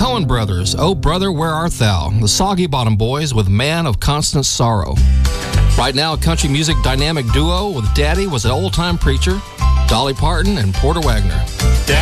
Coen Brothers, Oh Brother, Where Art Thou? The Soggy Bottom Boys with Man of Constant Sorrow. Right now, a country music dynamic duo with Daddy Was an Old Time Preacher, Dolly Parton and Porter Wagoner.